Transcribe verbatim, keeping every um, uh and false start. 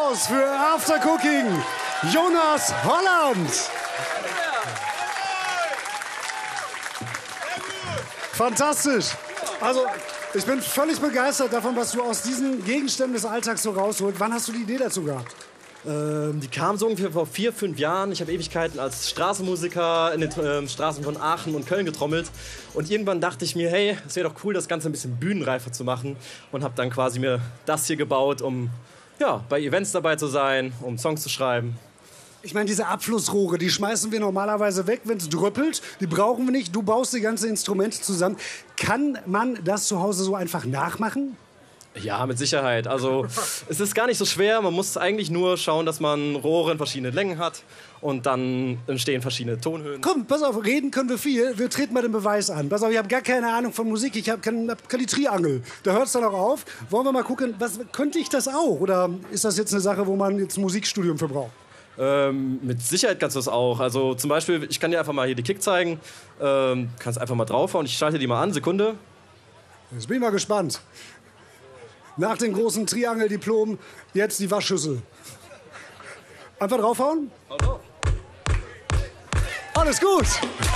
Applaus für After Cooking, Jonas Holland. Fantastisch. Also, ich bin völlig begeistert davon, was du aus diesen Gegenständen des Alltags so rausholst. Wann hast du die Idee dazu gehabt? Ähm, die kam so ungefähr vor vier, fünf Jahren. Ich habe Ewigkeiten als Straßenmusiker in den ähm, Straßen von Aachen und Köln getrommelt. Und irgendwann dachte ich mir, hey, es wäre doch cool, das Ganze ein bisschen bühnenreifer zu machen. Und habe dann quasi mir das hier gebaut, um ja, bei Events dabei zu sein, um Songs zu schreiben. Ich meine, diese Abflussrohre, die schmeißen wir normalerweise weg, wenn es dröppelt. Die brauchen wir nicht. Du baust die ganzen Instrumente zusammen. Kann man das zu Hause so einfach nachmachen? Ja, mit Sicherheit. Also es ist gar nicht so schwer. Man muss eigentlich nur schauen, dass man Rohre in verschiedenen Längen hat und dann entstehen verschiedene Tonhöhen. Komm, pass auf, reden können wir viel. Wir treten mal den Beweis an. Pass auf, ich habe gar keine Ahnung von Musik. Ich habe keine, keine Triangel. Da hört es dann auch auf. Wollen wir mal gucken, was, könnte ich das auch? Oder ist das jetzt eine Sache, wo man jetzt ein Musikstudium für braucht? Ähm, mit Sicherheit kannst du das auch. Also zum Beispiel, ich kann dir einfach mal hier die Kick zeigen. Ähm, kannst einfach mal draufhauen. Ich schalte die mal an. Sekunde. Jetzt bin ich mal gespannt. Nach dem großen Triangeldiplom jetzt die Waschschüssel. Einfach draufhauen? Alles gut.